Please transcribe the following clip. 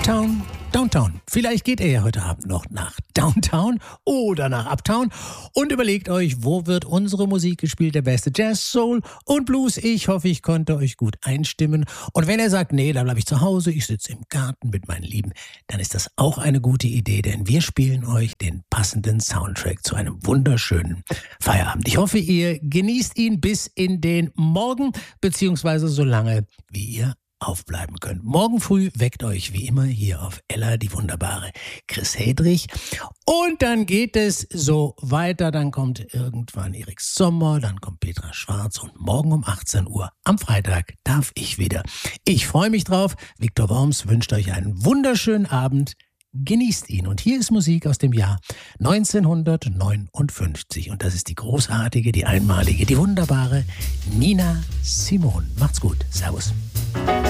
Uptown, Downtown. Vielleicht geht ihr ja heute Abend noch nach Downtown oder nach Uptown und überlegt euch, wo wird unsere Musik gespielt, der beste Jazz, Soul und Blues. Ich hoffe, ich konnte euch gut einstimmen. Und wenn ihr sagt, nee, da bleibe ich zu Hause, ich sitze im Garten mit meinen Lieben, dann ist das auch eine gute Idee, denn wir spielen euch den passenden Soundtrack zu einem wunderschönen Feierabend. Ich hoffe, ihr genießt ihn bis in den Morgen, beziehungsweise so lange, wie ihr aufbleiben könnt. Morgen früh weckt euch wie immer hier auf Ella die wunderbare Chris Hedrich. Und dann geht es so weiter. Dann kommt irgendwann Erik Sommer, dann kommt Petra Schwarz und morgen um 18 Uhr am Freitag darf ich wieder. Ich freue mich drauf. Viktor Worms wünscht euch einen wunderschönen Abend. Genießt ihn. Und hier ist Musik aus dem Jahr 1959. Und das ist die großartige, die einmalige, die wunderbare Nina Simone. Macht's gut. Servus.